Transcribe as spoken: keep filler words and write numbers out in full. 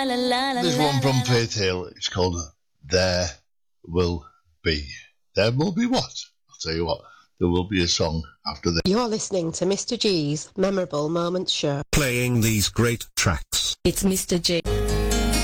There's one from Faith Hill. It's called There Will Be. There will be what? I'll tell you what. There will be a song after this. You're listening to Mister G's Memorable Moments Show. Playing these great tracks. It's Mister G.